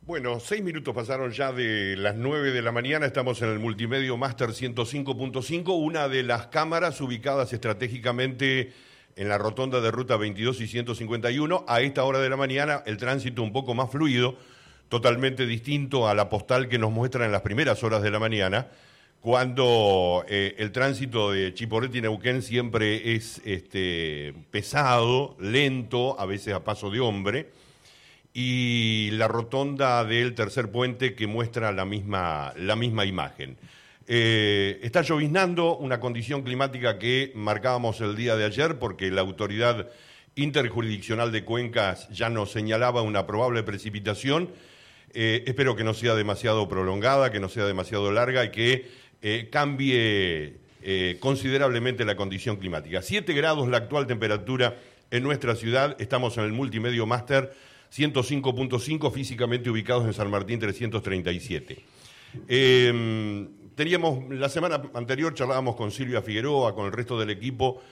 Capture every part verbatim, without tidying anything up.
Bueno, seis minutos pasaron ya de las nueve de la mañana, estamos en el Multimedio Máster ciento cinco punto cinco, una de las cámaras ubicadas estratégicamente en la rotonda de Ruta veintidós y ciento cincuenta y uno. A esta hora de la mañana el tránsito un poco más fluido, totalmente distinto a la postal que nos muestra en las primeras horas de la mañana, cuando eh, el tránsito de Chipoleti y Neuquén siempre es este, pesado, lento, a veces a paso de hombre, y la rotonda del tercer puente que muestra la misma, la misma imagen. Eh, está lloviznando, una condición climática que marcábamos el día de ayer porque la Autoridad Interjurisdiccional de Cuencas ya nos señalaba una probable precipitación. Eh, espero que no sea demasiado prolongada, que no sea demasiado larga y que eh, cambie eh, considerablemente la condición climática. siete grados la actual temperatura en nuestra ciudad, estamos en el Multimedio Máster ciento cinco punto cinco, físicamente ubicados en San Martín trescientos treinta y siete. Eh, teníamos, la semana anterior charlábamos con Silvia Figueroa, con el resto del equipo,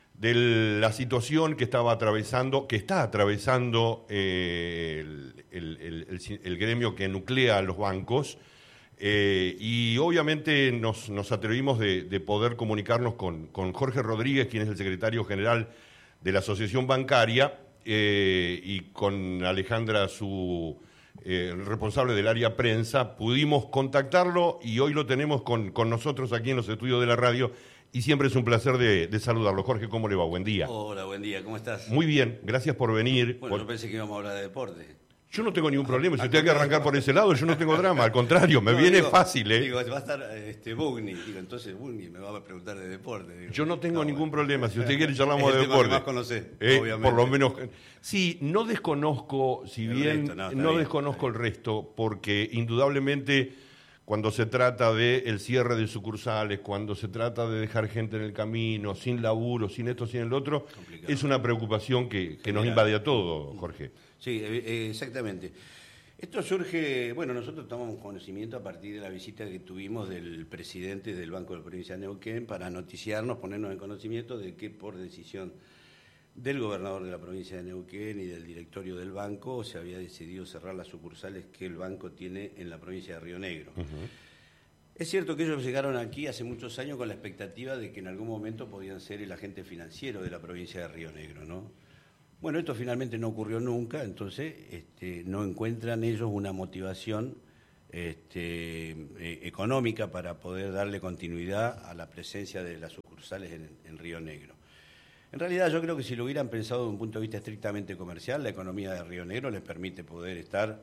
de la situación que estaba atravesando, que está atravesando eh, el, el, el, el gremio que nuclea a los bancos, eh, y obviamente nos, nos atrevimos de, de poder comunicarnos con, con Jorge Rodríguez, quien es el secretario general de la Asociación Bancaria, Eh, y con Alejandra, su eh, responsable del área prensa, pudimos contactarlo y hoy lo tenemos con, con nosotros aquí en los estudios de la radio y siempre es un placer de, de saludarlo. Jorge, ¿cómo le va? Buen día. Hola, buen día, ¿cómo estás? Muy bien, gracias por venir. Bueno, por... yo pensé que íbamos a hablar de deporte. Yo no tengo ningún problema, si usted hay que arrancar por ese lado, yo no tengo drama, al contrario, me no, viene digo, fácil, ¿eh? Digo, va a estar este, Bugni, digo, entonces Bugni me va a preguntar de deporte. Digo, yo no tengo no, ningún bueno. problema, si usted quiere charlamos de el deporte. Tema que más conocés, eh, obviamente. Por lo menos, sí, no desconozco, si el bien resto, no, no bien, desconozco el resto, porque indudablemente cuando se trata del cierre de sucursales, cuando se trata de dejar gente en el camino, sin laburo, sin esto, sin el otro, complicado. Es una preocupación que, que nos invade a todos, Jorge. Sí, eh, exactamente. Esto surge, bueno, nosotros tomamos conocimiento a partir de la visita que tuvimos del presidente del Banco de la Provincia de Neuquén para noticiarnos, ponernos en conocimiento de que por decisión del gobernador de la provincia de Neuquén y del directorio del banco se había decidido cerrar las sucursales que el banco tiene en la provincia de Río Negro. Uh-huh. Es cierto que ellos llegaron aquí hace muchos años con la expectativa de que en algún momento podían ser el agente financiero de la provincia de Río Negro, ¿no? Bueno, esto finalmente no ocurrió nunca, entonces este, no encuentran ellos una motivación este, eh, económica para poder darle continuidad a la presencia de las sucursales en, en Río Negro. En realidad yo creo que si lo hubieran pensado desde un punto de vista estrictamente comercial, la economía de Río Negro les permite poder estar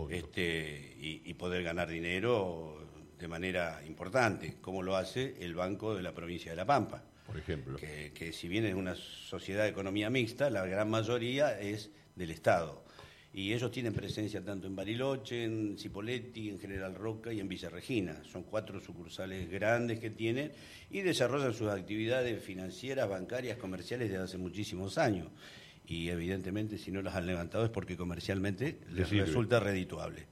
este, y, y poder ganar dinero de manera importante, como lo hace el Banco de la Provincia de La Pampa. Por ejemplo. Que, que si bien es una sociedad de economía mixta, la gran mayoría es del Estado. Y ellos tienen presencia tanto en Bariloche, en Cipolletti, en General Roca y en Villa Regina. Son cuatro sucursales grandes que tienen y desarrollan sus actividades financieras, bancarias, comerciales desde hace muchísimos años. Y evidentemente si no las han levantado es porque comercialmente les resulta redituable.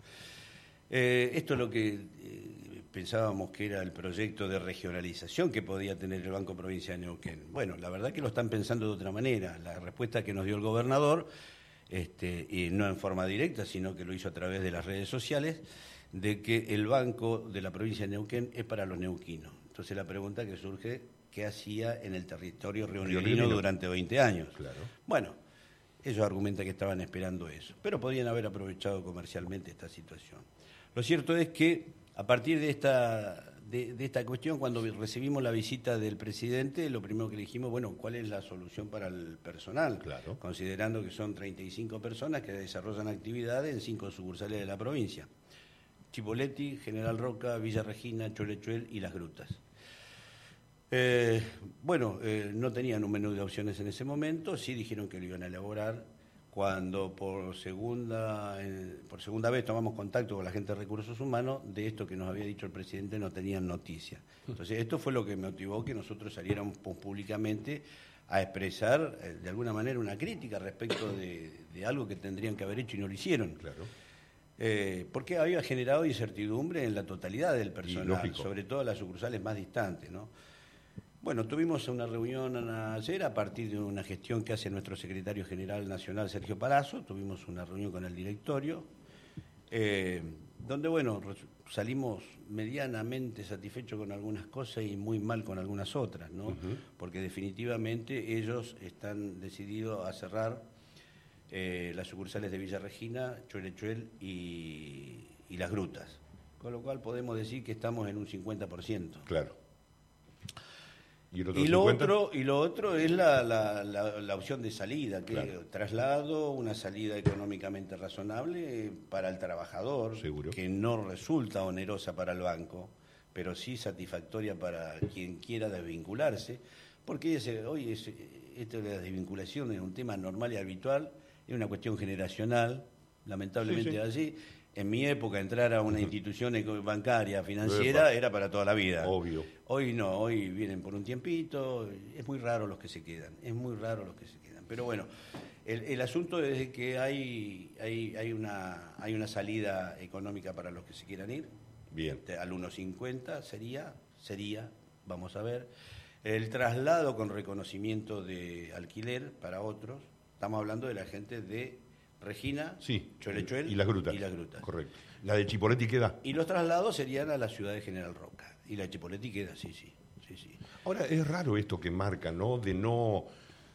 Eh, esto es lo que... Eh, pensábamos que era el proyecto de regionalización que podía tener el Banco Provincia de Neuquén. Bueno, la verdad que lo están pensando de otra manera. La respuesta que nos dio el gobernador, este, y no en forma directa, sino que lo hizo a través de las redes sociales, de que el Banco de la Provincia de Neuquén es para los neuquinos. Entonces la pregunta que surge, ¿qué hacía en el territorio rionegrino durante veinte años? Claro. Bueno, ellos argumentan que estaban esperando eso, pero podían haber aprovechado comercialmente esta situación. Lo cierto es que a partir de esta, de, de esta cuestión, cuando recibimos la visita del presidente, lo primero que le dijimos, bueno, ¿cuál es la solución para el personal? Claro. Considerando que son treinta y cinco personas que desarrollan actividades en cinco sucursales de la provincia. Chipolletti, General Roca, Villa Regina, Cholechuel y Las Grutas. Eh, bueno, eh, no tenían un menú de opciones en ese momento, sí dijeron que lo iban a elaborar. Cuando por segunda, eh, por segunda vez tomamos contacto con la gente de Recursos Humanos, de esto que nos había dicho el presidente no tenían noticia. Entonces, esto fue lo que motivó que nosotros saliéramos públicamente a expresar, eh, de alguna manera, una crítica respecto de, de algo que tendrían que haber hecho y no lo hicieron. Claro. Eh, porque había generado incertidumbre en la totalidad del personal, sobre todo en las sucursales más distantes, ¿no? Bueno, tuvimos una reunión ayer a partir de una gestión que hace nuestro secretario general nacional, Sergio Palazzo. Tuvimos una reunión con el directorio eh, donde, bueno, salimos medianamente satisfechos con algunas cosas y muy mal con algunas otras, ¿no? Uh-huh. Porque definitivamente ellos están decididos a cerrar eh, las sucursales de Villa Regina, Cholechuel y, y Las Grutas. Con lo cual podemos decir que estamos en un cincuenta por ciento. Claro. ¿Y, el otro y, lo otro, y lo otro es la, la, la, la opción de salida, que claro. es traslado, una salida económicamente razonable para el trabajador, seguro, que no resulta onerosa para el banco, pero sí satisfactoria para quien quiera desvincularse, porque ese, hoy es, esto de la desvinculación es un tema normal y habitual, es una cuestión generacional, lamentablemente sí, sí. allí. En mi época, entrar a una institución bancaria, financiera, era para toda la vida. Obvio. Hoy no, hoy vienen por un tiempito, es muy raro los que se quedan, es muy raro los que se quedan. Pero bueno, el, el asunto es que hay, hay, hay, una, hay una salida económica para los que se quieran ir. Bien. Al uno cincuenta sería, sería, vamos a ver. El traslado con reconocimiento de alquiler para otros, estamos hablando de la gente de Regina, sí, Cholechuel y las grutas. y las grutas. Correcto. ¿La de Chipoleti queda? Y los traslados serían a la ciudad de General Roca. Y la de Chipoleti queda, sí, sí, sí, sí. Ahora, es raro esto que marca, ¿no? De no,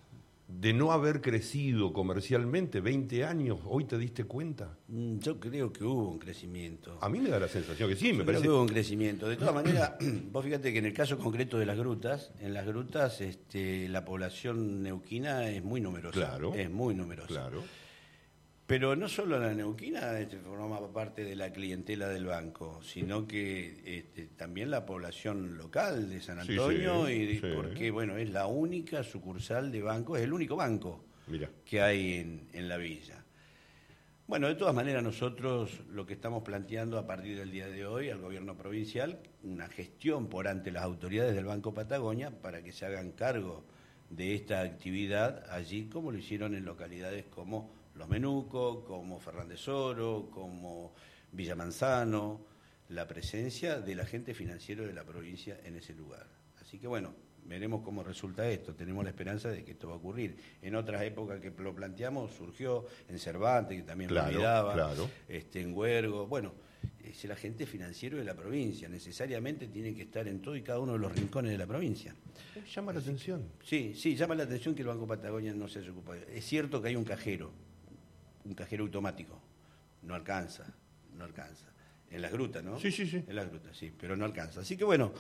de no haber crecido comercialmente veinte años. ¿Hoy te diste cuenta? Mm, yo creo que hubo un crecimiento. A mí me da la sensación que sí, me yo parece. Creo que hubo un crecimiento. De todas maneras, vos fíjate que en el caso concreto de las grutas, en las grutas este, la población neuquina es muy numerosa. Claro. Es muy numerosa. Claro. Pero no solo la neuquina este, forma parte de la clientela del banco, sino que este, también la población local de San Antonio, sí, sí, y sí. porque bueno, es la única sucursal de banco, es el único banco Mira. que hay en, en la villa. Bueno, de todas maneras nosotros lo que estamos planteando a partir del día de hoy al gobierno provincial, una gestión por ante las autoridades del Banco Patagonia para que se hagan cargo de esta actividad allí como lo hicieron en localidades como Los Menucos, como Fernández Oro, como Villa Manzano, la presencia del agente financiero de la provincia en ese lugar. Así que bueno, veremos cómo resulta esto, tenemos la esperanza de que esto va a ocurrir. En otras épocas que lo planteamos surgió en Cervantes, que también claro, lo olvidaba, claro. este, en Huergo, bueno, es el agente financiero de la provincia, necesariamente tiene que estar en todo y cada uno de los rincones de la provincia. Llama la atención. Sí, sí, llama la atención que el Banco Patagonia no se ocupa. Es cierto que hay un cajero, un cajero automático, no alcanza, no alcanza. En las grutas, ¿no? Sí, sí, sí. En las grutas, sí, pero no alcanza. Así que bueno,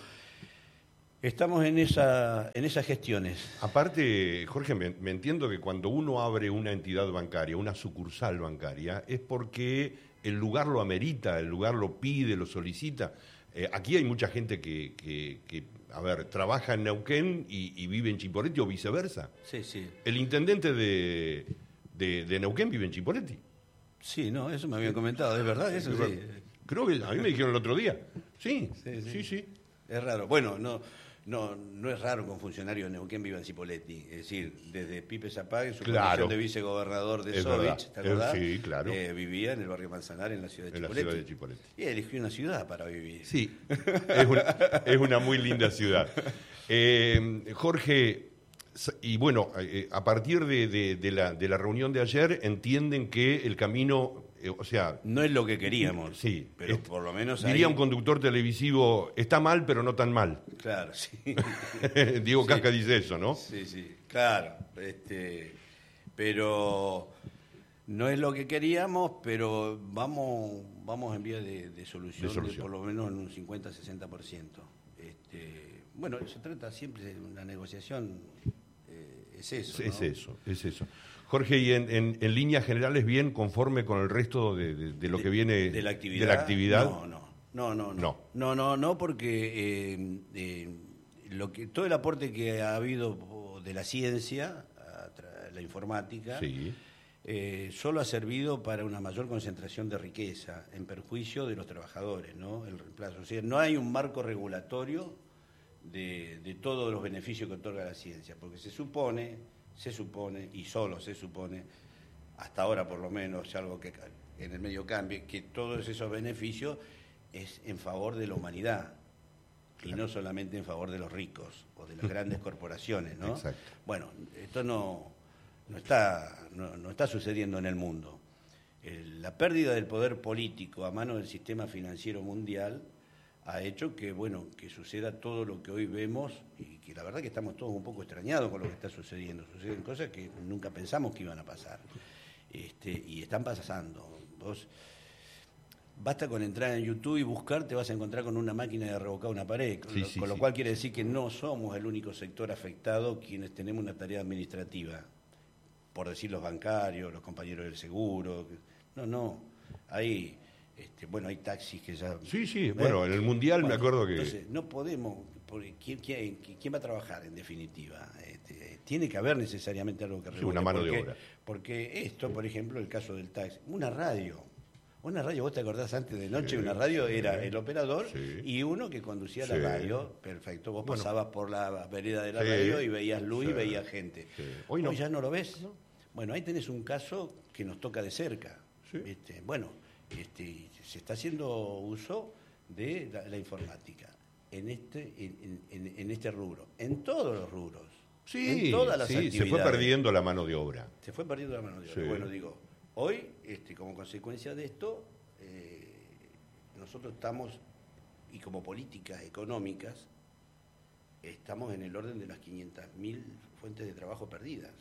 estamos en esa, en esas gestiones. Aparte, Jorge, me, me entiendo que cuando uno abre una entidad bancaria, una sucursal bancaria, es porque el lugar lo amerita, el lugar lo pide, lo solicita. Eh, aquí hay mucha gente que, que, que, a ver, trabaja en Neuquén y, y vive en Chipoleti o viceversa. Sí, sí. El intendente de... De, de Neuquén vive en Chipoleti. Sí, no, eso me habían comentado, ¿es verdad? Eso sí. Creo que a mí me dijeron el otro día. Sí, sí, sí. sí, sí. Es raro. Bueno, no, no, no es raro que un funcionario de Neuquén viva en Chipoleti. Es decir, desde Pipe Zapague, su claro. condición de vicegobernador de Sovich, ¿te acordás? Sí, claro. Eh, vivía en el barrio Manzanar, en la ciudad de en Chipoleti. La ciudad de Chipoleti. Y eligió una ciudad para vivir. Sí, es una, es una muy linda ciudad. Eh, Jorge... Y bueno, a partir de, de, de, la, de la reunión de ayer entienden que el camino, eh, o sea... No es lo que queríamos, sí, pero es, por lo menos diría ahí... un conductor televisivo, está mal, pero no tan mal. Claro, sí. Diego sí. Casca dice eso, ¿no? Sí, sí, claro. Este, pero no es lo que queríamos, pero vamos, vamos en vía de, de, solución, de solución, de por lo menos en un cincuenta a sesenta por ciento. Este, bueno, se trata siempre de una negociación... Es eso, es ¿no? eso, es eso. Jorge, y en, en, en líneas generales, bien conforme con el resto de, de, de lo de, que viene de la actividad. De la actividad? No, no, no, no, no, no, no, no, porque eh, eh, lo que todo el aporte que ha habido de la ciencia, la informática, sí. eh, solo ha servido para una mayor concentración de riqueza en perjuicio de los trabajadores, ¿no? El reemplazo, o sea, no hay un marco regulatorio De, de todos los beneficios que otorga la ciencia, porque se supone, se supone, y solo se supone, hasta ahora por lo menos, algo que en el medio cambie, que todos esos beneficios es en favor de la humanidad, claro. Y no solamente en favor de los ricos o de las grandes corporaciones, ¿no? Exacto. Bueno, esto no, no, está, no, no está sucediendo en el mundo. El, la pérdida del poder político a mano del sistema financiero mundial ha hecho que, bueno, que suceda todo lo que hoy vemos y que la verdad que estamos todos un poco extrañados con lo que está sucediendo. Suceden cosas que nunca pensamos que iban a pasar. Este, y están pasando. Vos, basta con entrar en YouTube y buscar, te vas a encontrar con una máquina de revocar una pared, con, sí, lo, sí, con lo sí. cual quiere decir que no somos el único sector afectado quienes tenemos una tarea administrativa, por decir los bancarios, los compañeros del seguro. No, no, hay... Este, bueno, hay taxis que ya... Sí, sí, ¿eh? bueno, en el Mundial bueno, me acuerdo que... Entonces, no podemos... Porque ¿quién, quién, ¿Quién va a trabajar, en definitiva? Este, tiene que haber necesariamente algo que Sí, una mano porque, de obra. Porque esto, por ejemplo, el caso del taxi, una radio... Una radio, vos te acordás antes de noche, Sí, una radio sí, era el operador sí. y uno que conducía Sí. la radio, perfecto. Vos Bueno. pasabas por la vereda de la Sí. radio y veías luz Sí. y veías gente. Sí. Hoy no. ya no lo ves. Bueno, ahí tenés un caso que nos toca de cerca. Sí. Este, bueno, este, se está haciendo uso de la, la informática en este, en, en, en este rubro, en todos los rubros, Sí, en todas las sí, actividades. se fue perdiendo la mano de obra. Se fue perdiendo la mano de obra. Sí. Bueno, digo, hoy, este, como consecuencia de esto, eh, nosotros estamos, y como políticas económicas, estamos en el orden de las quinientas mil fuentes de trabajo perdidas,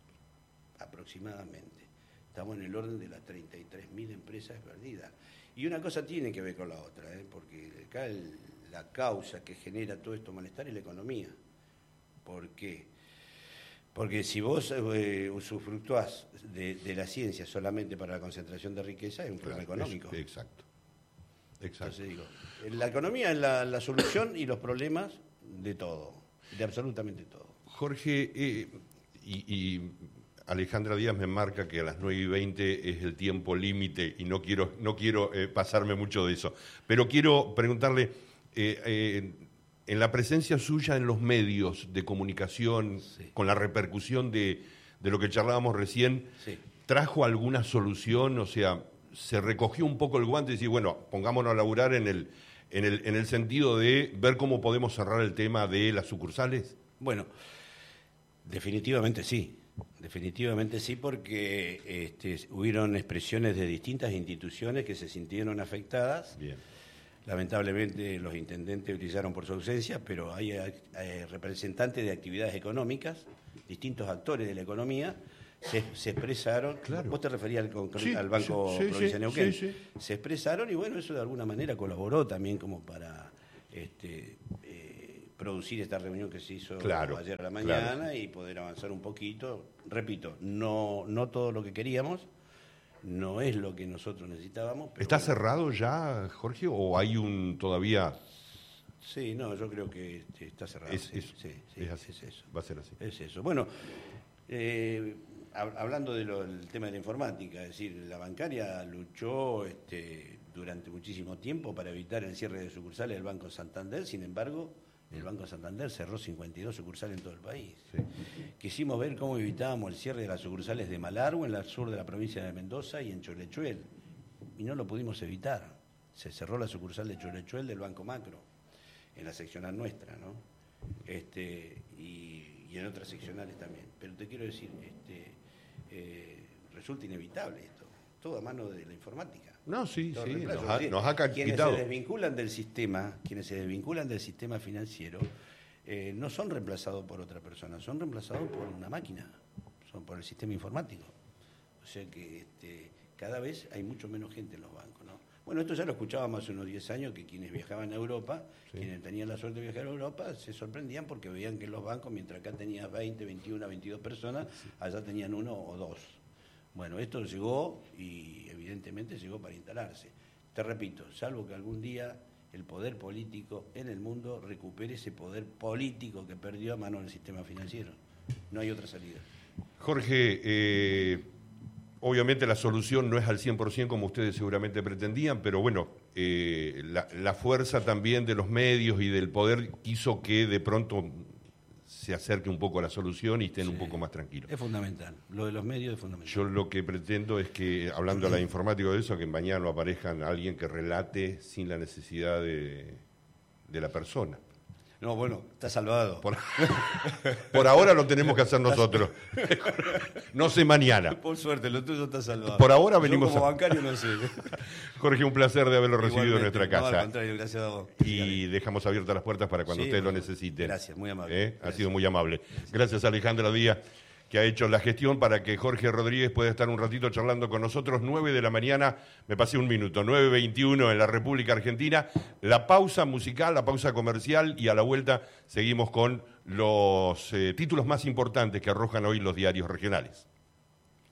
aproximadamente. Estamos en el orden de las treinta y tres mil empresas perdidas. Y una cosa tiene que ver con la otra, ¿eh? Porque acá el, la causa que genera todo esto malestar es la economía. ¿Por qué? Porque si vos eh, usufructuás de, de la ciencia solamente para la concentración de riqueza, es un problema Claro, económico. es- exacto. Exacto. Entonces digo, la economía es la, la solución y los problemas de todo, de absolutamente todo. Jorge, eh, y, y Alejandra Díaz me marca que a las nueve y veinte es el tiempo límite y no quiero, no quiero eh, pasarme mucho de eso. Pero quiero preguntarle, eh, eh, en la presencia suya en los medios de comunicación, Sí. con la repercusión de, de lo que charlábamos recién, Sí. ¿trajo alguna solución? O sea, ¿se recogió un poco el guante y decir, bueno, pongámonos a laburar en el, en el, en el sentido de ver cómo podemos cerrar el tema de las sucursales? Bueno, definitivamente sí, definitivamente sí, porque este, hubieron expresiones de distintas instituciones que se sintieron afectadas. Bien. Lamentablemente los intendentes brillaron por su ausencia, pero hay eh, representantes de actividades económicas, distintos actores de la economía, se, se expresaron. Claro. Vos te referías al, concre- Sí, al Banco sí, sí, Provincia de sí, Neuquén. sí, sí. Se expresaron y bueno, eso de alguna manera colaboró también como para este, eh, producir esta reunión que se hizo Claro, ayer a la mañana claro. y poder avanzar un poquito. Repito, no, no todo lo que queríamos, no es lo que nosotros necesitábamos. Pero ¿Está bueno. cerrado ya, Jorge, o hay un todavía...? Sí, no, yo creo que este, está cerrado. Es, sí, es- sí, sí, es así, es eso. va a ser así. Es eso. Bueno, eh, hab- hablando del tema de la informática, es decir, la bancaria luchó este, durante muchísimo tiempo para evitar el cierre de sucursales del Banco Santander, sin embargo, el Banco Santander cerró cincuenta y dos sucursales en todo el país. Sí. Quisimos ver cómo evitábamos el cierre de las sucursales de Malargüe, en el sur de la provincia de Mendoza y en Cholechuel, y no lo pudimos evitar. Se cerró la sucursal de Cholechuel del Banco Macro, en la seccional nuestra, ¿no? Este, y, y en otras seccionales también. Pero te quiero decir, este, eh, resulta inevitable esto, todo a mano de la informática. No, sí, Todo sí, reemplazo. nos ha, Es decir, nos ha Quienes quitado. se desvinculan del sistema, quienes se desvinculan del sistema financiero, eh, no son reemplazados por otra persona, son reemplazados por una máquina, son por el sistema informático. O sea que este, cada vez hay mucho menos gente en los bancos, ¿no? Bueno, esto ya lo escuchábamos hace unos diez años, que quienes viajaban a Europa, Sí. quienes tenían la suerte de viajar a Europa, se sorprendían porque veían que en los bancos, mientras acá tenías veinte, veintiuno, veintidós personas, allá tenían uno o dos. Bueno, esto llegó y evidentemente llegó para instalarse. Te repito, salvo que algún día el poder político en el mundo recupere ese poder político que perdió a mano del sistema financiero. No hay otra salida. Jorge, eh, obviamente la solución no es al cien por ciento como ustedes seguramente pretendían, pero bueno, eh, la, la fuerza también de los medios y del poder hizo que de pronto se acerque un poco a la solución y estén Sí. un poco más tranquilos. Es fundamental. Lo de los medios es fundamental. Yo lo que pretendo es que, hablando a la informática de eso, que mañana no aparezcan alguien que relate sin la necesidad de, de la persona. No, bueno, está salvado. Por, por ahora lo tenemos que hacer nosotros. No sé mañana. Por suerte, lo tuyo está salvado. Por ahora venimos Yo como a... bancario no sé. Jorge, un placer de haberlo recibido Igualmente, en nuestra casa. No, al contrario, gracias a vos. Y dejamos abiertas las puertas para cuando Sí, ustedes lo bueno, necesiten. gracias, muy amable. ¿Eh? Gracias. Ha sido muy amable. Gracias, gracias Alejandra Díaz, que ha hecho la gestión para que Jorge Rodríguez pueda estar un ratito charlando con nosotros. nueve de la mañana, me pasé un minuto, nueve veintiuno en la República Argentina. La pausa musical, la pausa comercial, y a la vuelta seguimos con los eh, títulos más importantes que arrojan hoy los diarios regionales.